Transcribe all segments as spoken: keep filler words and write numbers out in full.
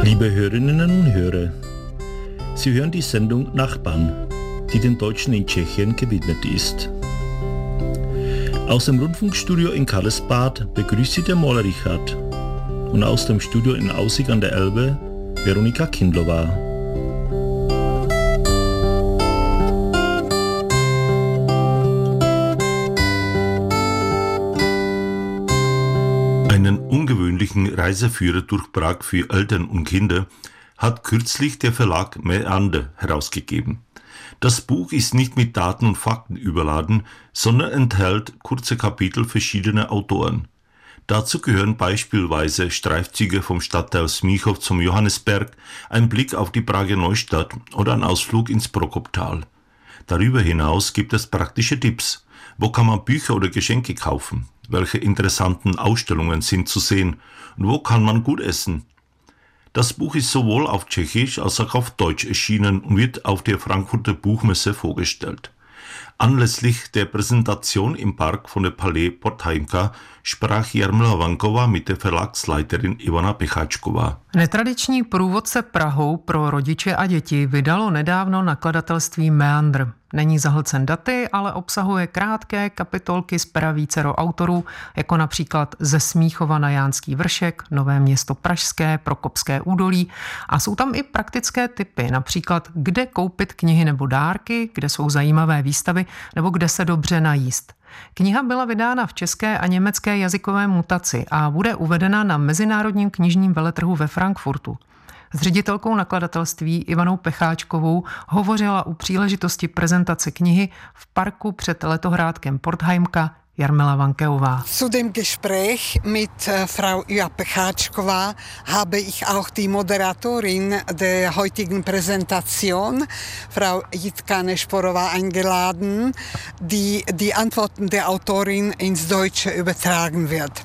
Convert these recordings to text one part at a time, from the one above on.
Liebe Hörerinnen und Hörer, Sie hören die Sendung Nachbarn, die den Deutschen in Tschechien gewidmet ist. Aus dem Rundfunkstudio in Karlsbad begrüßt Sie der Maler Richard und aus dem Studio in Aussig an der Elbe Veronika Kindlova. Einen ungewöhnlichen Reiseführer durch Prag für Eltern und Kinder hat kürzlich der Verlag Meander herausgegeben. Das Buch ist nicht mit Daten und Fakten überladen, sondern enthält kurze Kapitel verschiedener Autoren. Dazu gehören beispielsweise Streifzüge vom Stadtteil Smíchov zum Johannesberg, ein Blick auf die Prager Neustadt oder ein Ausflug ins Prokoptal. Darüber hinaus gibt es praktische Tipps. Wo kann man Bücher oder Geschenke kaufen? Welche interessanten Ausstellungen sind zu sehen? Und wo kann man gut essen? Das Buch ist sowohl auf Tschechisch als auch auf Deutsch erschienen und wird auf der Frankfurter Buchmesse vorgestellt. Anlässlich der Präsentation im Park von der Palais Porthaimka sprach Jarmila Vanková mit der Verlagsleiterin Ivana Pecháčková. Netradiční průvodce Prahou pro rodiče a děti vydalo nedávno nakladatelství Meandr. Není zahlcen daty, ale obsahuje krátké kapitolky z pera vícero autorů, jako například Ze Smíchova na Jánský vršek, Nové Město pražské, Prokopské údolí, a jsou tam i praktické tipy, například kde koupit knihy nebo dárky, kde jsou zajímavé výstavy nebo kde se dobře najíst. Kniha byla vydána v české a německé jazykové mutaci a bude uvedena na Mezinárodním knižním veletrhu ve Frankfurtu. S ředitelkou nakladatelství Ivanou Pecháčkovou hovořila u příležitosti prezentace knihy v parku před letohrádkem Porthaimka Jarmila Vanková. Zu dem Gespräch mit Frau Ivana Pecháčková habe ich auch die Moderatorin der heutigen Präsentation, Frau Jitka Nešporová, eingeladen, die die Antworten der Autorin ins Deutsche übertragen wird.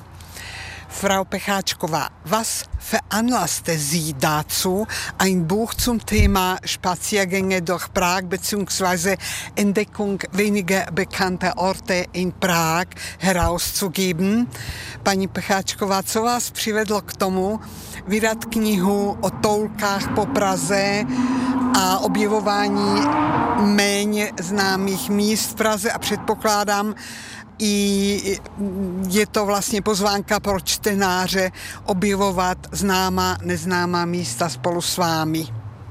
Frau Pecháčková, was veranlasste Sie dazu, ein Buch zum Thema Spaziergänge durch Prag bzw. Entdeckung weniger bekannter Orte in Prag herauszugeben? Paní Pecháčková, co vás přivedlo k tomu vydat knihu o toulkách po Praze a objevování méně známých míst v Praze, a předpokládám, i je to vlastně pozvánka pro čtenáře objevovat známá, neznámá místa spolu s vámi.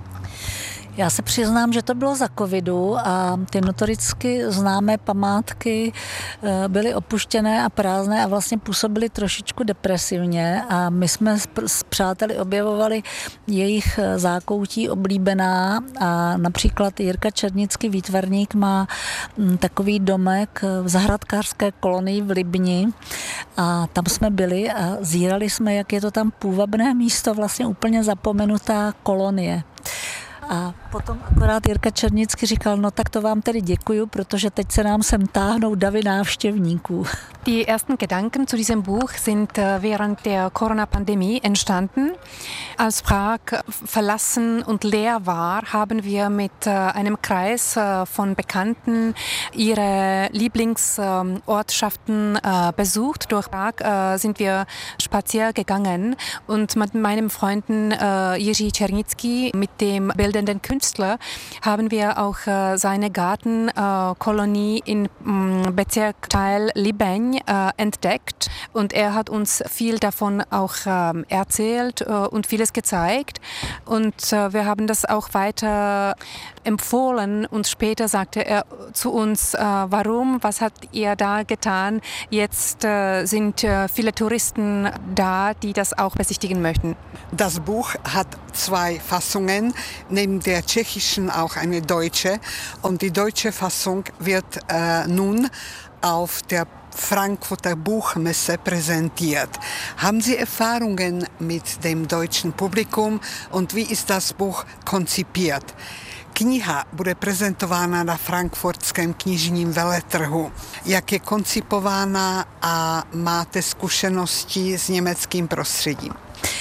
Já se přiznám, že to bylo za covidu a ty notoricky známé památky byly opuštěné a prázdné a vlastně působily trošičku depresivně, a my jsme s přáteli objevovali jejich zákoutí oblíbená, a například Jirka Černický výtvarník má takový domek v zahradkářské kolonii v Libni a tam jsme byli a zírali jsme, jak je to tam půvabné místo, vlastně úplně zapomenutá kolonie. A potom akorát Jirka Černický říkal, no tak to vám tedy děkuju, protože teď se nám sem táhnou davy návštěvníků. Die ersten Gedanken zu diesem Buch sind während der Corona-Pandemie entstanden. Als Prag verlassen und leer war, haben wir mit einem Kreis von Bekannten ihre Lieblingsortschaften besucht. Durch Prag sind wir spazieren gegangen und mit meinem Freunden Jiří Černický, mit dem bildenden Künstler, haben wir auch seine Gartenkolonie in Bezirkteil Libeň entdeckt, und er hat uns viel davon auch erzählt und vieles gezeigt, und wir haben das auch weiter empfohlen, und später sagte er zu uns, warum, was habt ihr da getan? Jetzt sind viele Touristen da, die das auch besichtigen möchten. Das Buch hat zwei Fassungen, neben der tschechischen auch eine deutsche, und die deutsche Fassung wird äh, nun auf der Frankfurter Buchmesse präsentiert. Haben Sie Erfahrungen mit dem deutschen Publikum und wie ist das Buch konzipiert? Kniha bude prezentována na frankfurtském knižním veletrhu. Jak je koncipována a máte zkušenosti s německým prostředím?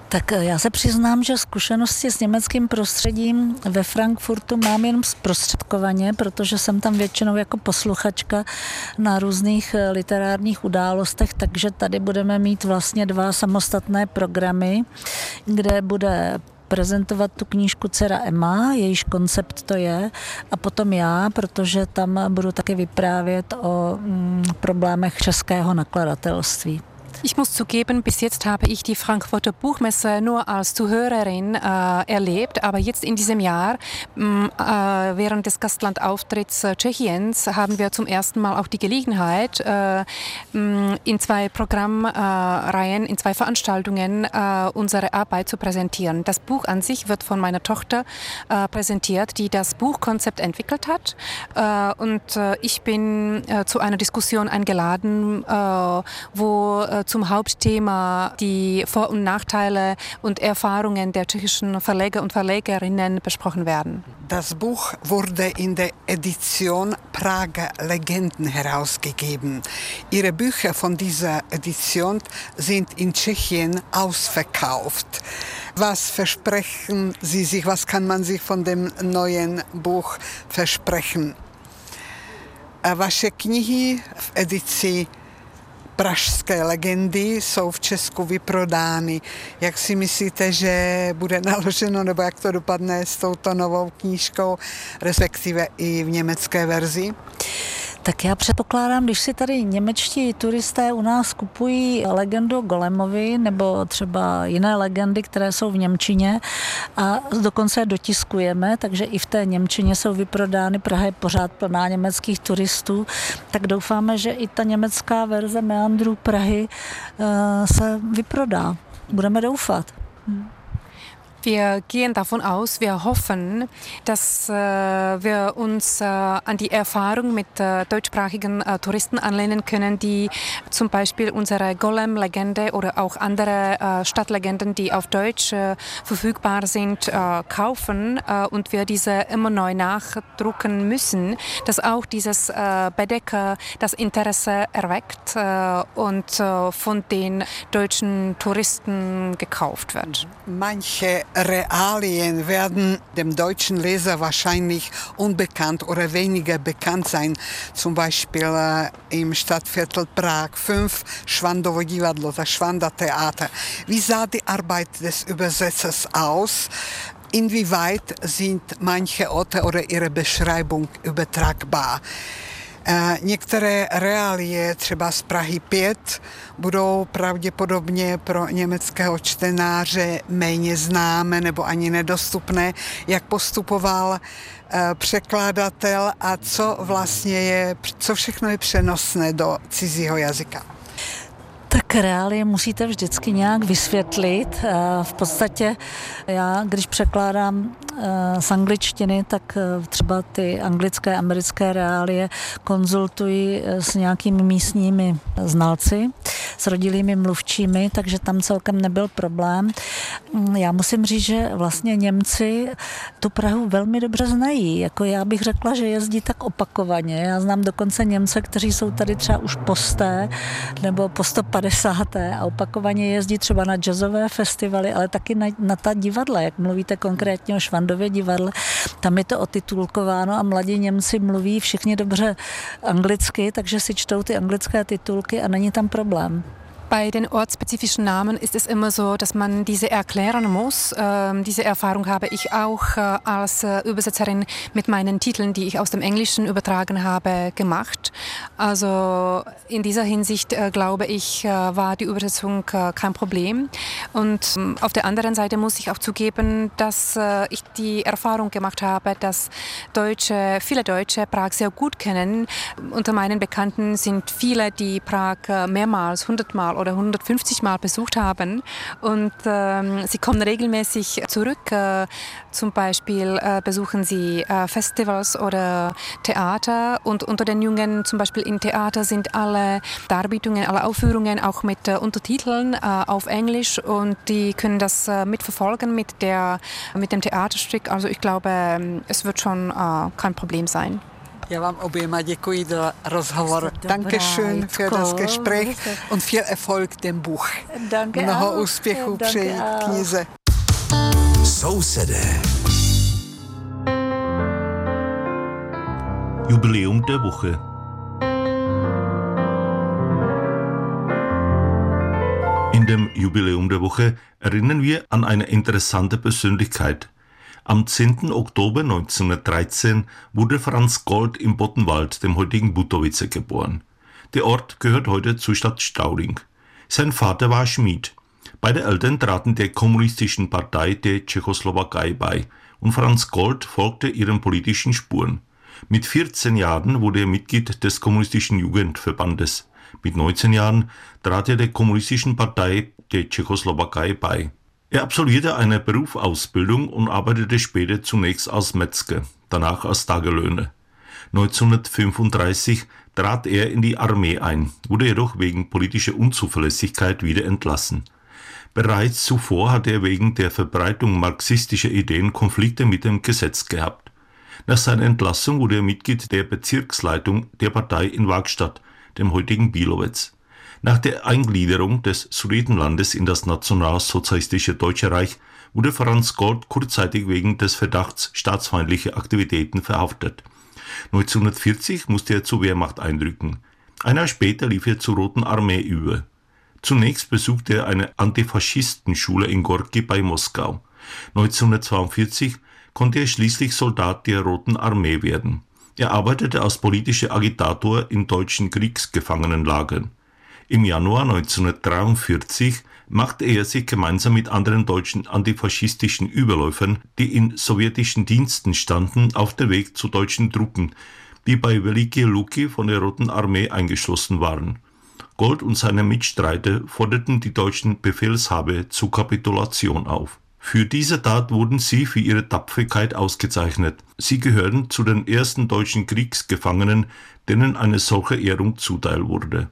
Tak já se přiznám, že zkušenosti s německým prostředím ve Frankfurtu mám jenom zprostředkovaně, protože jsem tam většinou jako posluchačka na různých literárních událostech, takže tady budeme mít vlastně dva samostatné programy, kde bude prezentovat tu knížku dcera Emma, jejíž koncept to je, a potom já, protože tam budu taky vyprávět o mm, problémech českého nakladatelství. Ich muss zugeben, bis jetzt habe ich die Frankfurter Buchmesse nur als Zuhörerin äh, erlebt, aber jetzt in diesem Jahr, mh, äh, während des Gastlandauftritts äh, Tschechiens, haben wir zum ersten Mal auch die Gelegenheit, äh, mh, in zwei Programmreihen, äh, in zwei Veranstaltungen äh, unsere Arbeit zu präsentieren. Das Buch an sich wird von meiner Tochter äh, präsentiert, die das Buchkonzept entwickelt hat, äh, und äh, ich bin äh, zu einer Diskussion eingeladen, äh, wo äh, zum Hauptthema die Vor- und Nachteile und Erfahrungen der tschechischen Verleger und Verlegerinnen besprochen werden. Das Buch wurde in der Edition Prager Legenden herausgegeben. Ihre Bücher von dieser Edition sind in Tschechien ausverkauft. Was versprechen Sie sich, was kann man sich von dem neuen Buch versprechen? Vaše knihy v edici Pražské legendy jsou v Česku vyprodány. Jak si myslíte, že bude naloženo, nebo jak to dopadne s touto novou knížkou, respektive i v německé verzi? Tak já předpokládám, když si tady němečtí turisté u nás kupují legendu o Golemovi nebo třeba jiné legendy, které jsou v němčině a dokonce je dotiskujeme, takže i v té němčině jsou vyprodány, Praha je pořád plná německých turistů, tak doufáme, že i ta německá verze Meandrů Prahy uh, se vyprodá. Budeme doufat. Hmm. Wir gehen davon aus, wir hoffen, dass äh, wir uns äh, an die Erfahrung mit äh, deutschsprachigen äh, Touristen anlehnen können, die zum Beispiel unsere Golem-Legende oder auch andere äh, Stadtlegenden, die auf Deutsch äh, verfügbar sind, äh, kaufen äh, und wir diese immer neu nachdrucken müssen, dass auch dieses äh, Bedecker das Interesse erweckt äh, und äh, von den deutschen Touristen gekauft wird. Manche Realien werden dem deutschen Leser wahrscheinlich unbekannt oder weniger bekannt sein. Zum Beispiel äh, im Stadtviertel Prag fünf, Schwandovo divadlo, das Schwanda-Theater. Wie sah die Arbeit des Übersetzers aus? Inwieweit sind manche Orte oder ihre Beschreibung übertragbar? Některé reálie, třeba z Prahy pět, budou pravděpodobně pro německého čtenáře méně známé nebo ani nedostupné. Jak postupoval překladatel a co vlastně je, co všechno je přenosné do cizího jazyka? Tak reálie musíte vždycky nějak vysvětlit. V podstatě já, když překládám z angličtiny, tak třeba ty anglické, americké reálie konzultuji s nějakými místními znalci, s rodilými mluvčími, takže tam celkem nebyl problém. Já musím říct, že vlastně Němci tu Prahu velmi dobře znají. Jako já bych řekla, že jezdí tak opakovaně. Já znám dokonce Němce, kteří jsou tady třeba už po sté nebo po sto padesáté a opakovaně jezdí třeba na jazzové festivaly, ale taky na, na ta divadla, jak mluvíte konkrétně o Švandově divadle. Tam je to otitulkováno a mladí Němci mluví všichni dobře anglicky, takže si čtou ty anglické titulky a není tam problém. Bei den ortsspezifischen Namen ist es immer so, dass man diese erklären muss. Ähm, diese Erfahrung habe ich auch äh, als äh, Übersetzerin mit meinen Titeln, die ich aus dem Englischen übertragen habe, gemacht. Also in dieser Hinsicht, äh, glaube ich, äh, war die Übersetzung äh, kein Problem. Und äh, auf der anderen Seite muss ich auch zugeben, dass äh, ich die Erfahrung gemacht habe, dass Deutsche, viele Deutsche Prag sehr gut kennen. Unter meinen Bekannten sind viele, die Prag äh, mehrmals, hundertmal oder hundertfünfzig Mal besucht haben und ähm, sie kommen regelmäßig zurück. Äh, zum Beispiel äh, besuchen sie äh, Festivals oder Theater und unter den Jungen zum Beispiel im Theater sind alle Darbietungen, alle Aufführungen auch mit äh, Untertiteln äh, auf Englisch und die können das äh, mitverfolgen mit, der, mit dem Theaterstück. Also ich glaube, es wird schon äh, kein Problem sein. Já vám oběma děkuji za rozhovor. Dankeschön für das Gespräch und viel Erfolg dem Buch. Danke Mnoho auch. úspěchů Danke přeji auch. knize. Sousedé. Jubiläum der Woche. In dem Jubiläum der Woche erinnern wir an eine interessante Persönlichkeit. Am zehnten Oktober neunzehnhundertdreizehn wurde Franz Gold im Boddenwald, dem heutigen Butovice, geboren. Der Ort gehört heute zur Stadt Stauring. Sein Vater war Schmied. Beide Eltern traten der Kommunistischen Partei der Tschechoslowakei bei und Franz Gold folgte ihren politischen Spuren. Mit vierzehn Jahren wurde er Mitglied des Kommunistischen Jugendverbandes. Mit neunzehn Jahren trat er der Kommunistischen Partei der Tschechoslowakei bei. Er absolvierte eine Berufsausbildung und arbeitete später zunächst als Metzger, danach als Tagelöhner. neunzehnhundertfünfunddreißig trat er in die Armee ein, wurde jedoch wegen politischer Unzuverlässigkeit wieder entlassen. Bereits zuvor hatte er wegen der Verbreitung marxistischer Ideen Konflikte mit dem Gesetz gehabt. Nach seiner Entlassung wurde er Mitglied der Bezirksleitung der Partei in Wagstadt, dem heutigen Bilowetz. Nach der Eingliederung des Sudetenlandes in das nationalsozialistische Deutsche Reich wurde Franz Gold kurzzeitig wegen des Verdachts staatsfeindlicher Aktivitäten verhaftet. neunzehnhundertvierzig musste er zur Wehrmacht einrücken. Ein Jahr später lief er zur Roten Armee über. Zunächst besuchte er eine Antifaschistenschule in Gorki bei Moskau. neunzehnhundertzweiundvierzig konnte er schließlich Soldat der Roten Armee werden. Er arbeitete als politischer Agitator in deutschen Kriegsgefangenenlagern. Im Januar neunzehnhundertdreiundvierzig machte er sich gemeinsam mit anderen deutschen antifaschistischen Überläufern, die in sowjetischen Diensten standen, auf den Weg zu deutschen Truppen, die bei Veliky Luky von der Roten Armee eingeschlossen waren. Gold und seine Mitstreiter forderten die deutschen Befehlshaber zur Kapitulation auf. Für diese Tat wurden sie für ihre Tapferkeit ausgezeichnet. Sie gehören zu den ersten deutschen Kriegsgefangenen, denen eine solche Ehrung zuteil wurde.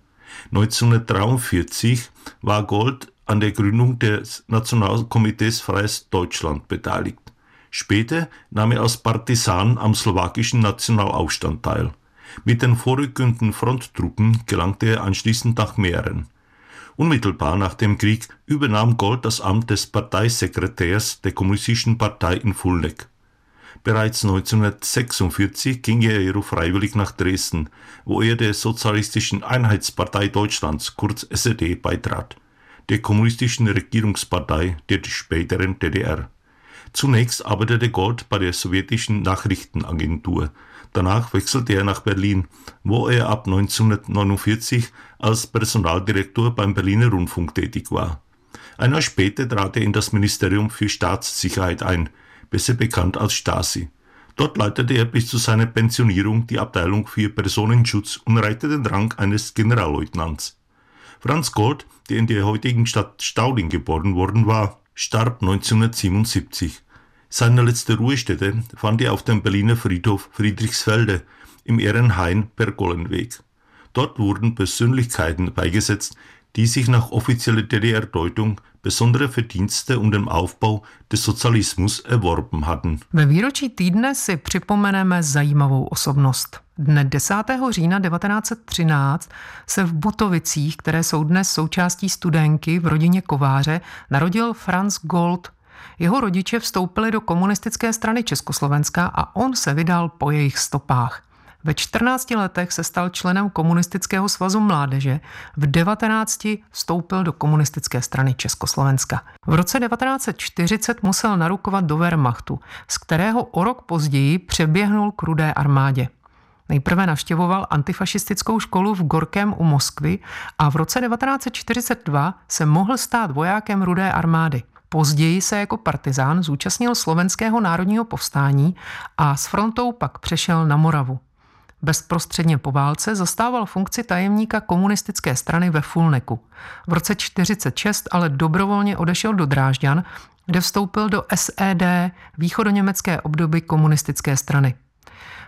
neunzehnhundertdreiundvierzig war Gold an der Gründung des Nationalkomitees Freies Deutschland beteiligt. Später nahm er als Partisan am slowakischen Nationalaufstand teil. Mit den vorrückenden Fronttruppen gelangte er anschließend nach Mähren. Unmittelbar nach dem Krieg übernahm Gold das Amt des Parteisekretärs der Kommunistischen Partei in Fulnek. Bereits neunzehnhundertsechsundvierzig ging er jedoch freiwillig nach Dresden, wo er der Sozialistischen Einheitspartei Deutschlands, kurz S E D, beitrat, der kommunistischen Regierungspartei der späteren D D R. Zunächst arbeitete Gold bei der sowjetischen Nachrichtenagentur. Danach wechselte er nach Berlin, wo er ab neunzehnhundertneunundvierzig als Personaldirektor beim Berliner Rundfunk tätig war. Ein Jahr später trat er in das Ministerium für Staatssicherheit ein, besser bekannt als Stasi. Dort leitete er bis zu seiner Pensionierung die Abteilung für Personenschutz und erreichte den Rang eines Generalleutnants. Franz Gold, der in der heutigen Stadt Stauring geboren worden war, starb neunzehnhundertsiebenundsiebzig. Seine letzte Ruhestätte fand er auf dem Berliner Friedhof Friedrichsfelde im Ehrenhain Pergolenweg. Dort wurden Persönlichkeiten beigesetzt, die sich nach offizieller D D R-Deutung besondere Verdienste um den Aufbau des Socialismus erworben hatten. Ve výročí týdne si připomeneme zajímavou osobnost. Dne desátého října devatenáct set třináct se v Butovicích, které jsou dnes součástí Studénky v rodině kováře, narodil Franz Gold. Jeho rodiče vstoupili do komunistické strany Československa a on se vydal po jejich stopách. Ve čtrnácti letech se stal členem Komunistického svazu mládeže, v devatenácti vstoupil do Komunistické strany Československa. V roce devatenáct set čtyřicet musel narukovat do Wehrmachtu, z kterého o rok později přeběhnul k Rudé armádě. Nejprve navštěvoval antifašistickou školu v Gorkém u Moskvy a v roce devatenáct set čtyřicet dva se mohl stát vojákem Rudé armády. Později se jako partizán zúčastnil slovenského národního povstání a s frontou pak přešel na Moravu. Bezprostředně po válce zastával funkci tajemníka komunistické strany ve Fulneku. V roce čtyřicet šest ale dobrovolně odešel do Drážďan, kde vstoupil do S E D, východoněmecké obdoby komunistické strany.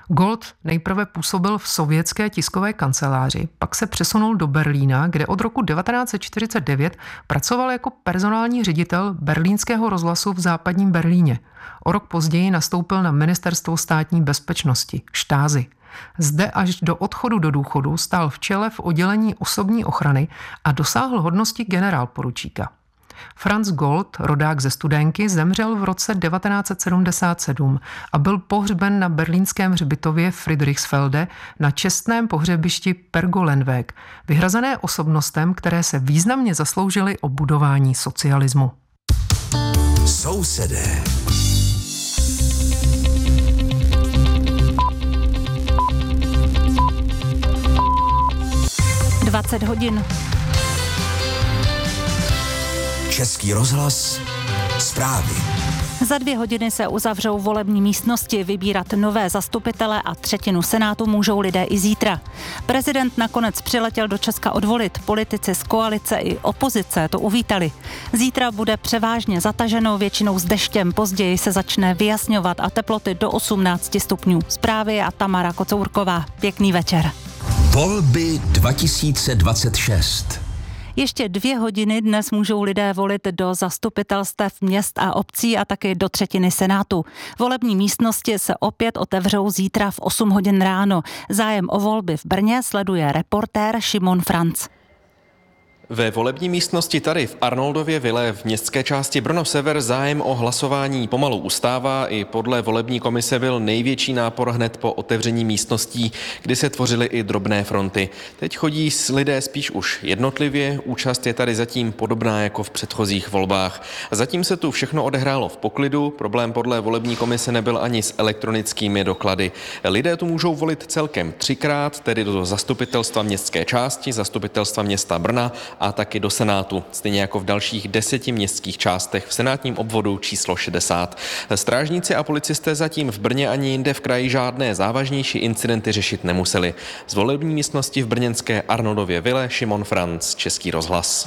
Gold nejprve působil v sovětské tiskové kanceláři, pak se přesunul do Berlína, kde od roku devatenáct set čtyřicet devět pracoval jako personální ředitel berlínského rozhlasu v západním Berlíně. O rok později nastoupil na ministerstvo státní bezpečnosti, Stasi. Zde až do odchodu do důchodu stál v čele v oddělení osobní ochrany a dosáhl hodnosti generálporučíka. Franz Gold, rodák ze Studénky, zemřel v roce devatenáct set sedmdesát sedm a byl pohřben na berlínském hřbitově Friedrichsfelde na čestném pohřebišti Pergolenweg, vyhrazené osobnostem, které se významně zasloužily o budování socialismu. Sousedé. dvacet hodin. Český rozhlas, zprávy. Za dvě hodiny se uzavřou volební místnosti, vybírat nové zastupitele a třetinu senátu můžou lidé i zítra. Prezident nakonec přiletěl do Česka odvolit, politici z koalice i opozice to uvítali. Zítra bude převážně zataženo, většinou s deštěm, později se začne vyjasňovat a teploty do osmnáct stupňů. Zprávy a Tamara Kocourková. Pěkný večer. Volby dva tisíce dvacet šest. Ještě dvě hodiny dnes můžou lidé volit do zastupitelstev měst a obcí a taky do třetiny senátu. Volební místnosti se opět otevřou zítra v osm hodin ráno. Zájem o volby v Brně sleduje reportér Šimon Franc. Ve volební místnosti tady v Arnoldově vile v městské části Brno-Sever zájem o hlasování pomalu ustává. I podle volební komise byl největší nápor hned po otevření místností, kdy se tvořily i drobné fronty. Teď chodí lidé spíš už jednotlivě, účast je tady zatím podobná jako v předchozích volbách. Zatím se tu všechno odehrálo v poklidu, problém podle volební komise nebyl ani s elektronickými doklady. Lidé tu můžou volit celkem třikrát, tedy do zastupitelstva městské části, zastupitelstva města Brna a taky do senátu, stejně jako v dalších deseti městských částech v senátním obvodu číslo šedesát. Strážníci a policisté zatím v Brně ani jinde v kraji žádné závažnější incidenty řešit nemuseli. Z volební místnosti v brněnské Arnoldově vile Šimon Franc, Český rozhlas.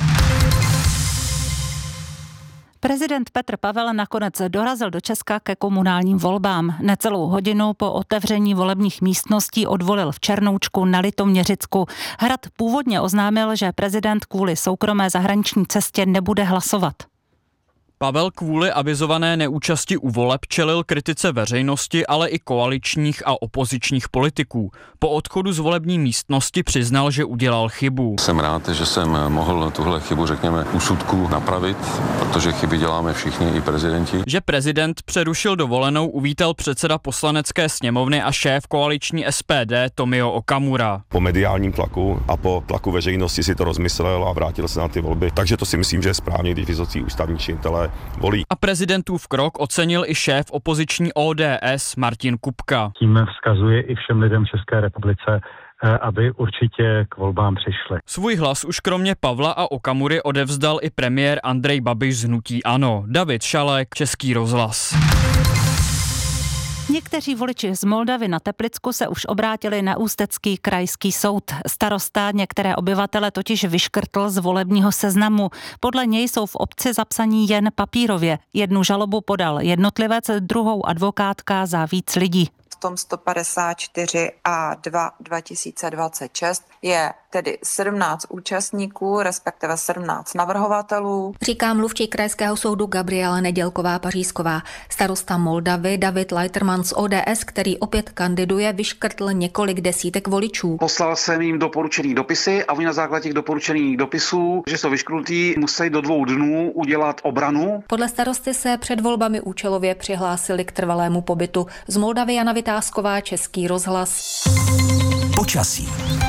Prezident Petr Pavel nakonec dorazil do Česka ke komunálním volbám. Necelou hodinu po otevření volebních místností odvolil v Černoučku na Litoměřicku. Hrad původně oznámil, že prezident kvůli soukromé zahraniční cestě nebude hlasovat. Pavel kvůli avizované neúčasti u voleb čelil kritice veřejnosti, ale i koaličních a opozičních politiků. Po odchodu z volební místnosti přiznal, že udělal chybu. Jsem rád, že jsem mohl tuhle chybu, řekněme, úsudku napravit, protože chyby děláme všichni, i prezidenti. Že prezident přerušil dovolenou, uvítal předseda poslanecké sněmovny a šéf koaliční S P D Tomio Okamura. Po mediálním tlaku a po tlaku veřejnosti si to rozmyslel a vrátil se na ty volby. Takže to si myslím, že je správně, když vysocí ústavní činitelé volí. A prezidentův krok ocenil i šéf opoziční O D S Martin Kupka. Tím vzkazuje i všem lidem České republice, aby určitě k volbám přišli. Svůj hlas už kromě Pavla a Okamury odevzdal i premiér Andrej Babiš z hnutí ANO. David Šalek, Český rozhlas. Někteří voliči z Moldavy na Teplicku se už obrátili na Ústecký krajský soud. Starosta některé obyvatele totiž vyškrtl z volebního seznamu. Podle něj jsou v obci zapsaní jen papírově. Jednu žalobu podal jednotlivec, druhou advokátka za víc lidí. V tom sto padesát čtyři a dva dva tisíce dvacet šest je tedy sedmnáct účastníků, respektive sedmnáct navrhovatelů. Říká mluvčí krajského soudu Gabriela Nedělková-Pařízková. Starosta Moldavy David Leiterman z O D S, který opět kandiduje, vyškrtl několik desítek voličů. Poslal jsem jim doporučený dopisy a oni na základě těch doporučených dopisů, že jsou vyškrtnutí, musí do dvou dnů udělat obranu. Podle starosty se před volbami účelově přihlásili k trvalému pobytu. Z Moldavy Jana Vytázková, Český rozhlas. Počasí.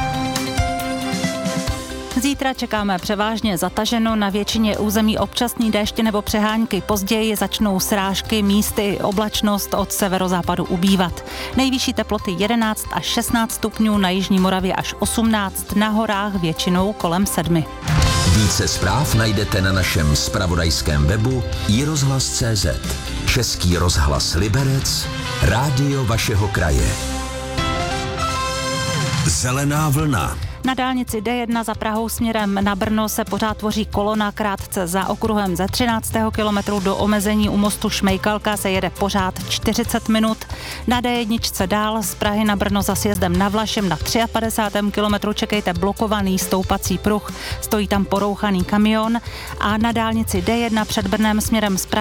Zítra čekáme převážně zataženo, na většině území občasný déšť nebo přehánky. Později začnou srážky, místy oblačnost od severozápadu ubývat. Nejvyšší teploty jedenáct až šestnáct stupňů, na jižní Moravě až osmnáct, na horách většinou kolem sedmi. Více zpráv najdete na našem zpravodajském webu i rozhlas tečka cé zet. Český rozhlas Liberec, rádio vašeho kraje. Zelená vlna. Na dálnici D jedna za Prahou směrem na Brno se pořád tvoří kolona, krátce za okruhem ze třináctého kilometru do omezení u mostu Šmejkalka se jede pořád čtyřicet minut. Na D jedna dál z Prahy na Brno za sjezdem na Vlašem na padesátém třetím kilometru čekejte blokovaný stoupací pruh, stojí tam porouchaný kamion a na dálnici D jedna před Brnem směrem z Prahy